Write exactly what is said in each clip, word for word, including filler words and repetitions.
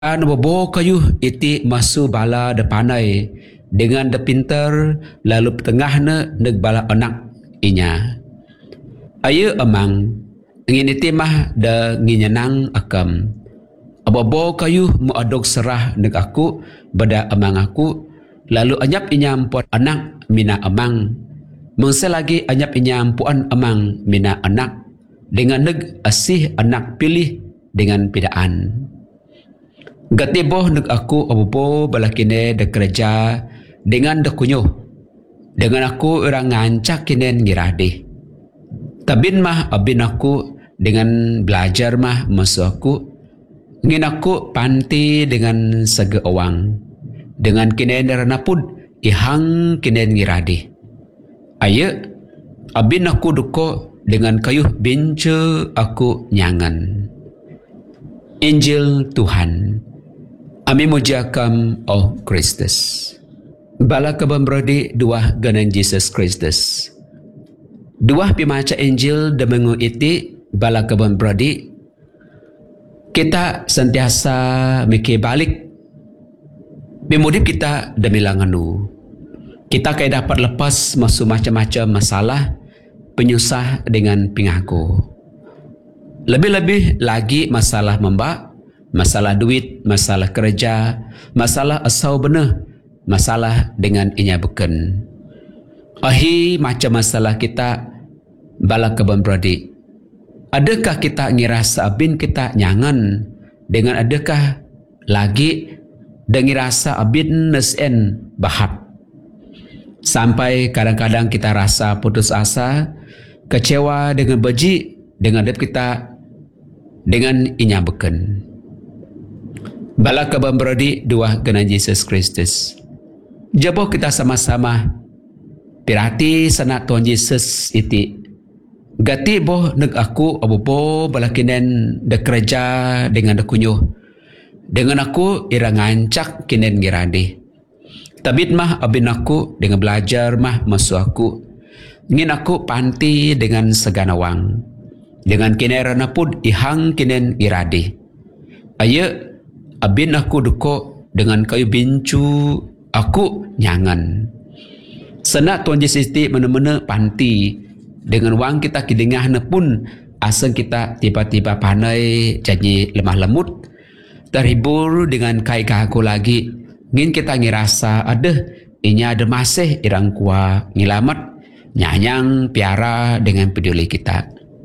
An bobo kayu iti masu bala de panai dengan de pinter lalu petengah ne neg bala anak inya. Aye amang ingin iti mah de nginyenang akam. Abobo kayu mu adog serah neg aku bada amang aku lalu anyap inya ampuan anak mina amang. Mengse lagi anyap inya ampuan amang mina anak dengan neg asih anak pilih dengan pidaan. Gatiboh neg aku abobo balakine de kerja dengan de kunyuh. Dengan aku orang ngancak kinen ngiradi. Tabin mah abin aku dengan belajar mah masu aku. Ngin aku panti dengan sege awang. Dengan kinen ranapud ihang kinen ngiradi. Aye abin aku duko dengan kayuh bince aku nyangan. Injil Tuhan. Ami mujiakam oh Kristus. Bala kaban brodi dua ganan Jesus Kristus. Dua pimaca Injil demengu iti bala kaban brodi. Kita sentiasa mikir balik. Bimudip kita demilanganu. Kita kaya dapat lepas masuk macam-macam masalah penyusah dengan pingaku. Lebih-lebih lagi masalah membak, masalah duit, masalah kerja, masalah asau benih, masalah dengan inya beken. Ahi macam masalah kita bala kaban brodi. Adakah kita ngirasa abin kita nyangan dengan adakah lagi dan ngirasa abin nesen bahap. Sampai kadang-kadang kita rasa putus asa, kecewa dengan beji dengan dep kita dengan inya beken. Bala kaban brodi dua genan Jesus Kristus. Jabo kita sama-sama pirati sana Tuhan Yesus iti. Gati boh neg aku abobo balakinen de kerja dengan de kunyuh. Dengan aku ira ngancak kinen ngiradi. Tabit mah abin aku dengan belajar mah masu aku. Ngin aku panti dengan segana wang. Dengan kinerana pun ihang kinen ngiradi. Aye abin aku duko dengan kayu bincu aku nyangan. Senak Tuhan Yesus ti mana-mana panti dengan wang kita kidengah ne pun aseng kita tiba-tiba pandai janji lemah lemut terhibur dengan kai aku lagi ngin kita ngirasa ada inya ada masih irang kuah ngilamat nyanyang piara dengan peduli kita.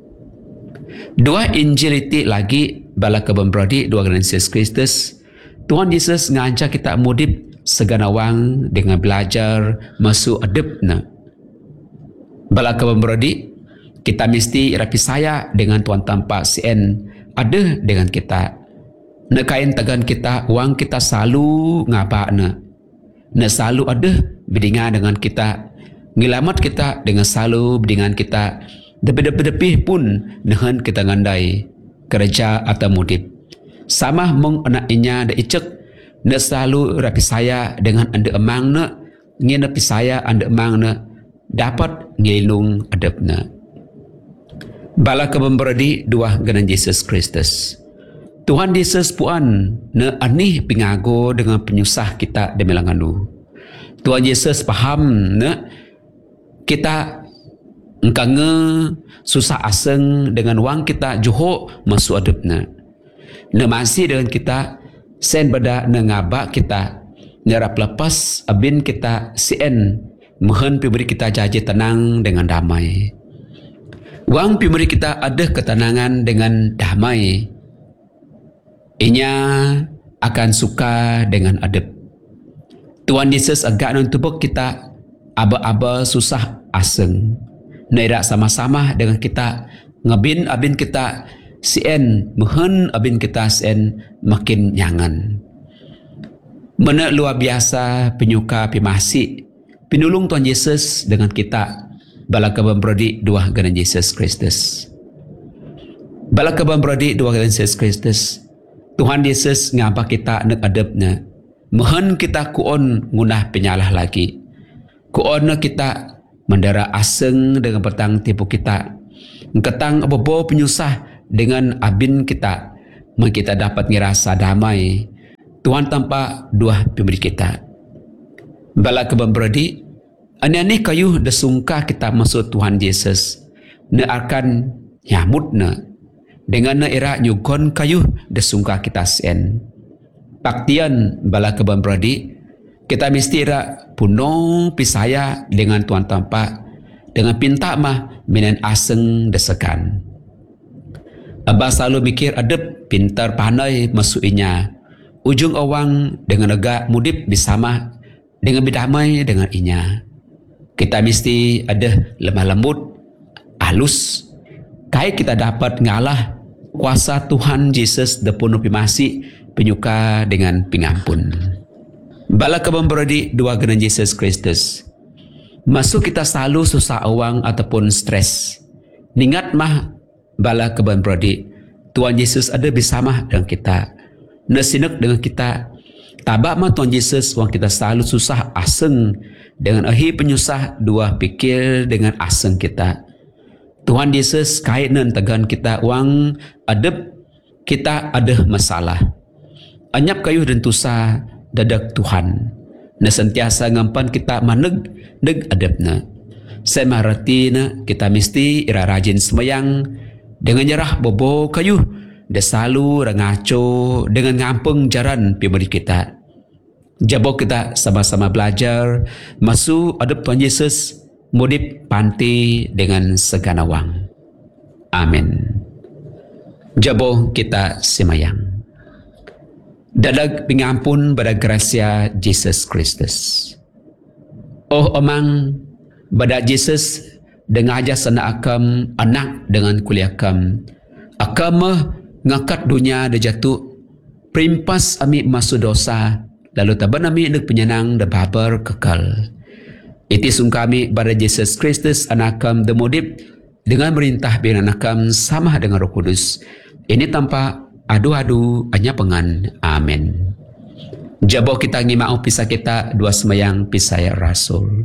Dua Injil itu lagi bala kaban brodi dua genan Jesus Kristus. Tuhan Yesus ngajak kita mudip segana wang dengan belajar masuk adabna. Bala kaban brodi kita mesti rapi saya dengan Tuhan tanpa sien ada dengan kita. Nekain tegan kita wang kita selalu ngapa na. Na selalu ada berdingan dengan kita. Ngilamat kita dengan selalu berdingan kita. Depi-depi pun nahan kita ngandai kerja atau mudip. Sama mong anak inya da icek na selalu rapi saya dengan anda emang na ngin rapi saya anda emang na dapat ngilung adabna. Bala kaban brodi dua genan Jesus Kristus. Tuhan Yesus puan na anih pingago dengan penyusah kita demilangandu. Tuhan Yesus paham na kita engkange susah aseng dengan wang kita johok masuk adabna. Na masih dengan kita sen bada na ngabak kita nyarap lepas abin kita sien mohon piberi kita jaji tenang dengan damai. Wang piberi kita ada ketenangan dengan damai. Inya akan suka dengan adab. Tuhan Yesus agak nuntubuk kita aba-aba susah aseng. Nairak sama-sama dengan kita ngabin abin kita sien mohon abin kita sien makin nyangan. Mana luar biasa penyuka pimasi pinulung Tuhan Yesus dengan kita bala kaban brodi dua genan Jesus Kristus. Bala kaban brodi dua genan Jesus Kristus. Tuhan Yesus ngapa kita nak adabnya. Mohon kita kuon ngunah penyalah lagi. Kuon kita mendara aseng dengan petang tipu kita. Ketang abobo penyusah dengan abin kita. Kita dapat ngerasa damai. Tuhan tanpa dua pemberi kita. Bala kebun beradi, ani-ani kayu desungka kita masuk Tuhan Yesus. Ne akan nyamut ne. Dengan ne era nyugon kayu desungka kita sen. Paktian bala kebun beradi, kita mesti era puno pisaya dengan Tuhan tanpa, dengan pinta mah minen aseng desekan. Abah selalu mikir adep pintar pandai masukinya. Ujung awang dengan negak mudip bersama dengan berdamai dengan inya. Kita mesti ada lemah lembut, halus. Kai kita dapat ngalah kuasa Tuhan Yesus depunu pimasi penyuka dengan pengampun. Bala kebun beradi dua genan Yesus Kristus. Masuk kita selalu susah awang ataupun stres. Ningat mah bala kebun beradi, Tuhan Yesus ada bersama dengan kita. Nasinak dengan kita. Tabak mah Tuhan Yesus wang kita selalu susah aseng dengan akhir penyusah dua pikir dengan aseng kita. Tuhan Yesus kait nan tegan kita wang adep kita ada masalah. Anyap kayu dan tusa dadak Tuhan. Na sentiasa ngampan kita maneg neg adepna. Saya marati na kita mesti ira rajin semayang dengan nyerah bobo kayu. Dia selalu rangaco dengan ngampung jaran pemberi kita. Jabo kita sama-sama belajar masuk adep Tuhan Yesus mudip panti dengan segala wang. Amin. Jabo kita semayang. Dadag pengampun pada gracia Yesus Kristus. Oh omang pada Yesus dengan aja sana akam anak dengan kuliah akam. Akam ngangkat dunia dah jatuh perimpas ami masuk dosa lalu taban ami nak penyenang dah babar kekal. Iti sungkami pada Yesus Kristus anakam demodip dengan merintah bin anakam sama dengan Roh Kudus. Ini tanpa adu-adu hanya pengan. Amin. Jabo kita ngimau pisah kita dua semayang pisaya Rasul.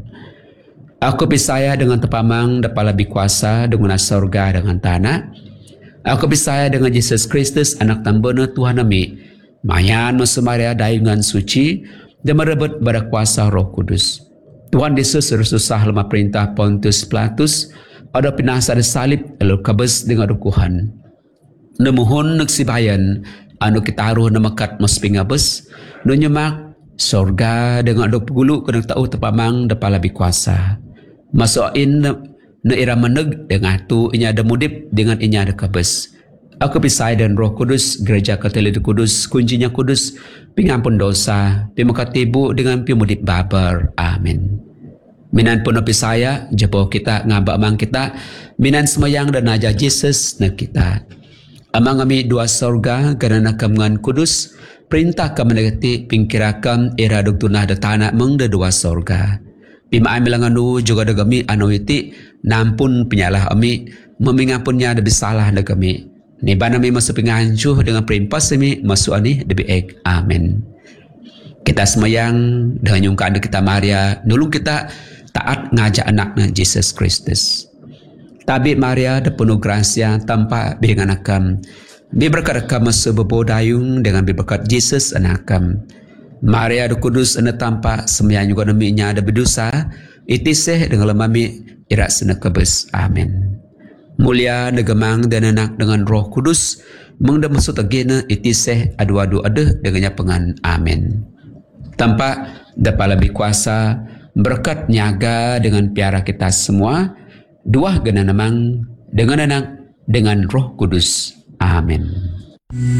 Aku pisaya dengan tepamang dapala bikuasa dengan surga dengan tanah. Aku percaya dengan Yesus Kristus anak tambana Tuhan kami. Mayan Maria dayungan suci dan merebut pada kuasa Roh Kudus. Tuhan Yesus susah lemah perintah Pontius Pilatus ada pinasa ada salib lalu kabes dengan rukuhan. Nemuhun naksibayan anu kita haruh namakat mas pingabes nunyemak sorga dengan dua puluh kena tahu tepamang dapala bikuasa. Masukin na ira meneg dengan tu inya ada mudip dengan inya ada kabes. Aku pisai dan Roh Kudus gereja Katolik Kudus kuncinya kudus pengampun dosa pimakatibu dengan pimudip babar. Amin. Minan pun pisaya jabo kita ngabak mang kita minan semayang dan aja Yesus na kita. Amang kami dua sorga kerana kamungan kudus perintah kami negati pingkirakan era doktunah da tanah meng da dua sorga. Pima amilangan du juga da kami anu iti nampun penyalah kami memingampunnya da bisalah da kami. Ni bana mi masuk pengancuh dengan perimpas kami masuk ani lebih ek. Amin. Kita semayang dengan nyungkaan kita Maria nulung kita taat ngajak anaknya Yesus Kristus. Tabi Maria da penuh gracia tanpa dengan akam. Bi berkat akam masuk bebodayung dengan bi berkat Yesus anakam. Maria da kudus ana tanpa semayang juga naminya ada berdosa. Itiseh dengan lemami irak sena kebes. Amin. Mulia negemang dan anak dengan Roh Kudus mengda masuk agena itiseh adu-adu ada dengannya pengan. Amin. Tanpa dapat lebih kuasa berkat nyaga dengan piara kita semua dua gena namang dengan anak dengan Roh Kudus. Amin.